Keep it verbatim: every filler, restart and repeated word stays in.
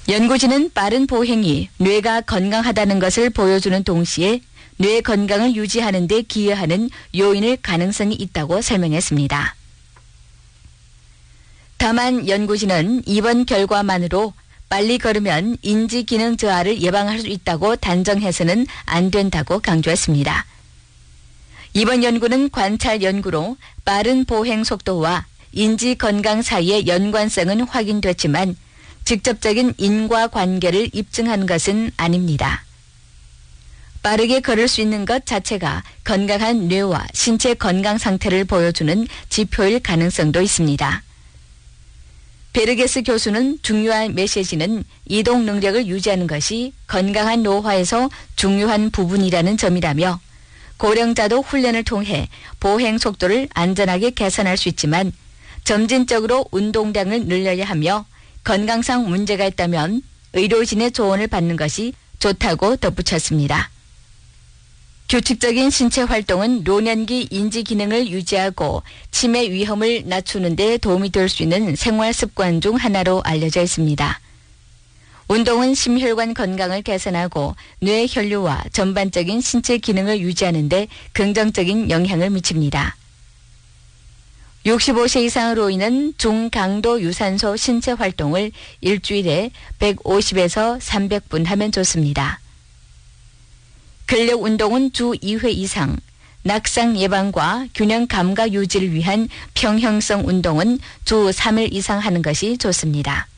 연구진은 빠른 보행이 뇌가 건강하다는 것을 보여주는 동시에 뇌 건강을 유지하는 데 기여하는 요인일 가능성이 있다고 설명했습니다. 다만 연구진은 이번 결과만으로 빨리 걸으면 인지 기능 저하를 예방할 수 있다고 단정해서는 안 된다고 강조했습니다. 이번 연구는 관찰 연구로 빠른 보행 속도와 인지 건강 사이의 연관성은 확인됐지만 직접적인 인과관계를 입증한 것은 아닙니다. 빠르게 걸을 수 있는 것 자체가 건강한 뇌와 신체 건강 상태를 보여주는 지표일 가능성도 있습니다. 베르게스 교수는 중요한 메시지는 이동 능력을 유지하는 것이 건강한 노화에서 중요한 부분이라는 점이라며 고령자도 훈련을 통해 보행 속도를 안전하게 개선할 수 있지만 점진적으로 운동량을 늘려야 하며 건강상 문제가 있다면 의료진의 조언을 받는 것이 좋다고 덧붙였습니다. 규칙적인 신체 활동은 노년기 인지 기능을 유지하고 치매 위험을 낮추는 데 도움이 될 수 있는 생활 습관 중 하나로 알려져 있습니다. 운동은 심혈관 건강을 개선하고 뇌 혈류와 전반적인 신체 기능을 유지하는 데 긍정적인 영향을 미칩니다. 육십오 세 이상으로인은 중강도 유산소 신체 활동을 일주일에 백오십에서 삼백 분 하면 좋습니다. 근력 운동은 주 이 회 이상, 낙상 예방과 균형 감각 유지를 위한 평형성 운동은 주 삼 일 이상 하는 것이 좋습니다.